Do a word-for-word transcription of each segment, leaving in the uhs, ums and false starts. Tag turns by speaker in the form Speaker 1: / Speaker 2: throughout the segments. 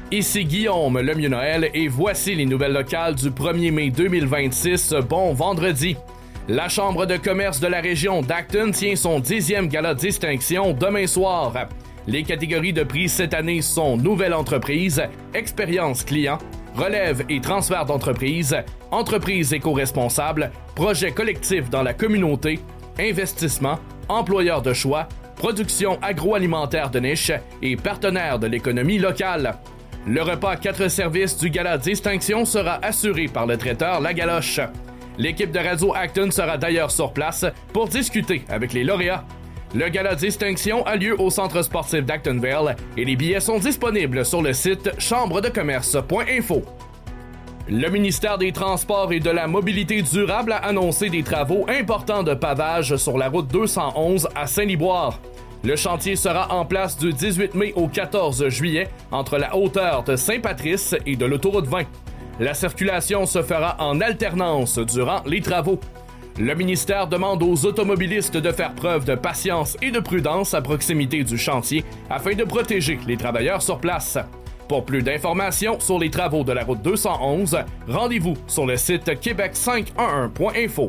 Speaker 1: Ici Guillaume, le Mieux Noël, et voici les nouvelles locales du premier mai deux mille vingt-six, bon vendredi. La Chambre de commerce de la région d'Acton tient son dixième gala de distinction demain soir. Les catégories de prix cette année sont Nouvelle entreprise, Expérience client, Relève et transfert d'entreprise, Entreprise éco-responsable, Projet collectif dans la communauté, Investissement, Employeur de choix, Production agroalimentaire de niche et Partenaire de l'économie locale. Le repas quatre services du gala distinction sera assuré par le traiteur La Galoche. L'équipe de Radio Acton sera d'ailleurs sur place pour discuter avec les lauréats. Le gala distinction a lieu au centre sportif d'Actonville et les billets sont disponibles sur le site chambre de commerce point info. Le ministère des Transports et de la Mobilité durable a annoncé des travaux importants de pavage sur la route deux cent onze à Saint-Liboire. Le chantier sera en place du dix-huit mai au quatorze juillet entre la hauteur de Saint-Patrice et de l'autoroute vingt. La circulation se fera en alternance durant les travaux. Le ministère demande aux automobilistes de faire preuve de patience et de prudence à proximité du chantier afin de protéger les travailleurs sur place. Pour plus d'informations sur les travaux de la route deux cent onze, rendez-vous sur le site québec cinq cent onze point info.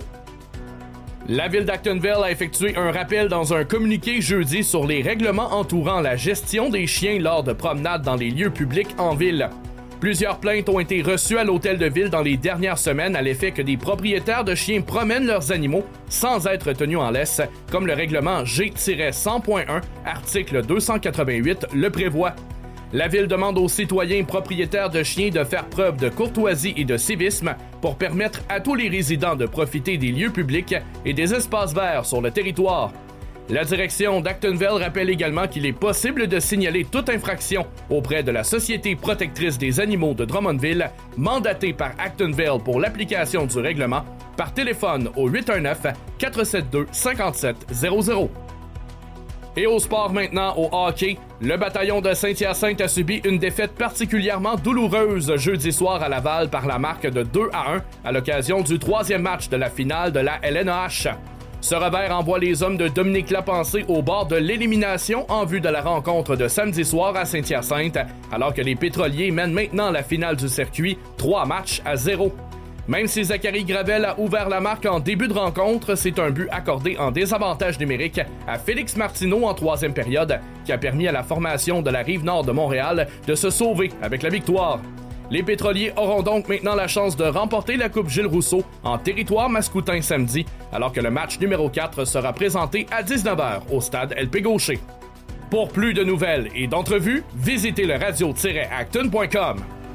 Speaker 1: La ville d'Actonville a effectué un rappel dans un communiqué jeudi sur les règlements entourant la gestion des chiens lors de promenades dans les lieux publics en ville. Plusieurs plaintes ont été reçues à l'hôtel de ville dans les dernières semaines à l'effet que des propriétaires de chiens promènent leurs animaux sans être tenus en laisse, comme le règlement G cent point un, article deux cent quatre-vingt-huit, le prévoit. La ville demande aux citoyens propriétaires de chiens de faire preuve de courtoisie et de civisme pour permettre à tous les résidents de profiter des lieux publics et des espaces verts sur le territoire. La direction d'Actonville rappelle également qu'il est possible de signaler toute infraction auprès de la Société protectrice des animaux de Drummondville, mandatée par Actonville pour l'application du règlement, par téléphone au huit un neuf, quatre sept deux, cinq sept zéro zéro. Et au sport maintenant, au hockey, le bataillon de Saint-Hyacinthe a subi une défaite particulièrement douloureuse jeudi soir à Laval par la marque de deux à un à l'occasion du troisième match de la finale de la L N A H. Ce revers envoie les hommes de Dominique Lapensée au bord de l'élimination en vue de la rencontre de samedi soir à Saint-Hyacinthe, alors que les Pétroliers mènent maintenant la finale du circuit, trois matchs à zéro. Même si Zachary Gravel a ouvert la marque en début de rencontre, c'est un but accordé en désavantage numérique à Félix Martineau en troisième période qui a permis à la formation de la Rive-Nord de Montréal de se sauver avec la victoire. Les Pétroliers auront donc maintenant la chance de remporter la Coupe Gilles Rousseau en territoire mascoutin samedi, alors que le match numéro quatre sera présenté à dix-neuf heures au stade L P Gaucher. Pour plus de nouvelles et d'entrevues, visitez le radio tiret acton point com.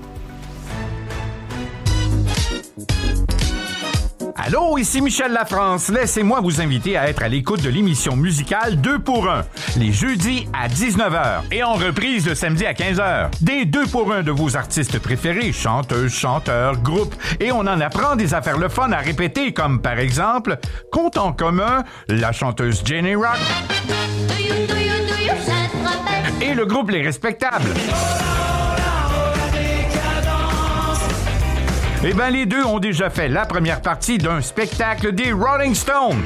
Speaker 2: Allô, ici Michel Lafrance. Laissez-moi vous inviter à être à l'écoute de l'émission musicale deux pour un, les jeudis à dix-neuf heures et en reprise le samedi à quinze heures. Des deux pour un de vos artistes préférés, chanteuses, chanteurs, groupes, et on en apprend des affaires le fun à répéter, comme par exemple, compte en commun, la chanteuse Jenny Rock et le groupe Les Respectables. Eh bien, les deux ont déjà fait la première partie d'un spectacle des Rolling Stones.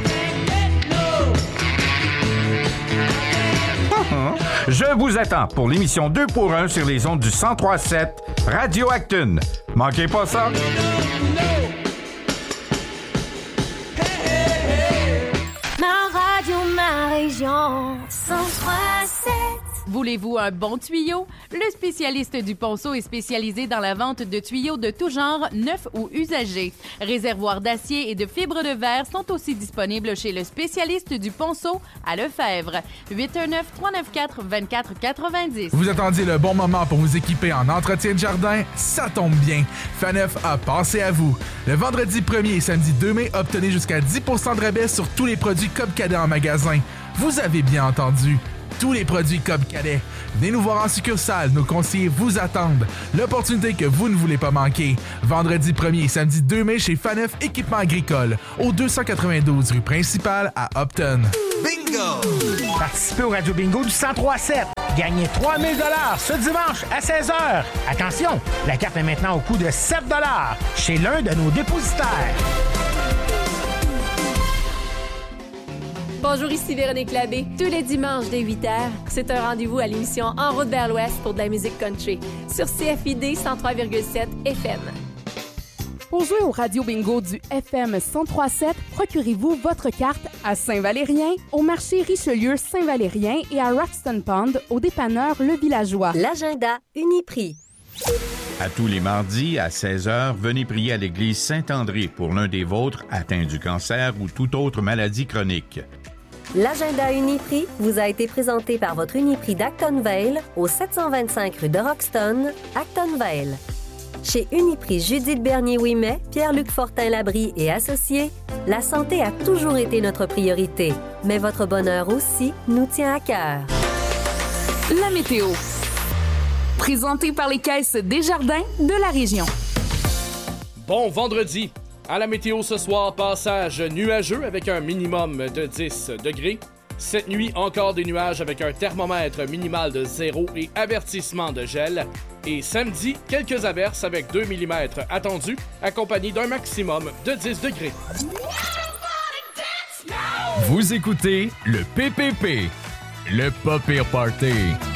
Speaker 2: Je vous attends pour l'émission deux pour un sur les ondes du cent trois sept Radio Acton. Manquez pas ça.
Speaker 3: Ma radio, ma région, cent trois sept.
Speaker 4: Voulez-vous un bon tuyau? Le spécialiste du Ponceau est spécialisé dans la vente de tuyaux de tout genre, neufs ou usagés. Réservoirs d'acier et de fibres de verre sont aussi disponibles chez le spécialiste du Ponceau à Lefebvre. huit un neuf, trois neuf quatre, deux quatre quatre-vingt-dix.
Speaker 5: Vous attendiez le bon moment pour vous équiper en entretien de jardin? Ça tombe bien! Faneuf a pensé à vous. Le vendredi premier et samedi deux mai, obtenez jusqu'à dix pour cent de rabais sur tous les produits Cobb Cadet en magasin. Vous avez bien entendu. Tous les produits Cobb Cadet. Venez nous voir en succursale, nos conseillers vous attendent. L'opportunité que vous ne voulez pas manquer. Vendredi premier et samedi deux mai chez Faneuf Équipement Agricole, au deux cent quatre-vingt-douze rue Principale à Upton.
Speaker 6: Bingo! Participez au Radio Bingo du cent trois sept. Gagnez trois mille dollars ce dimanche à seize heures. Attention, la carte est maintenant au coût de sept dollars chez l'un de nos dépositaires.
Speaker 7: Bonjour, ici Véronique Labbé. Tous les dimanches dès huit heures, c'est un rendez-vous à l'émission En route vers l'Ouest pour de la musique country sur C F I D cent trois virgule sept F M.
Speaker 8: Pour jouer au Radio Bingo du F M cent trois virgule sept, procurez-vous votre carte à Saint-Valérien, au marché Richelieu Saint-Valérien et à Roxton Pond, au dépanneur Le Villageois.
Speaker 9: L'agenda Uniprix.
Speaker 2: À tous les mardis, à seize heures, venez prier à l'église Saint-André pour l'un des vôtres atteints du cancer ou toute autre maladie chronique.
Speaker 9: L'agenda Uniprix vous a été présenté par votre Uniprix d'Actonvale au sept cent vingt-cinq rue de Roxton, Actonvale. Chez Uniprix Judith Bernier-Ouimet, Pierre-Luc Fortin-Labrie et associés, la santé a toujours été notre priorité, mais votre bonheur aussi nous tient à cœur.
Speaker 8: La météo. Présenté par les caisses Desjardins de la région.
Speaker 1: Bon vendredi. À la météo ce soir, passage nuageux avec un minimum de dix degrés. Cette nuit, encore des nuages avec un thermomètre minimal de zéro et avertissement de gel. Et samedi, quelques averses avec deux millimètres attendus, accompagnés d'un maximum de dix degrés.
Speaker 10: Vous écoutez le P P P, le Pas Pire Party.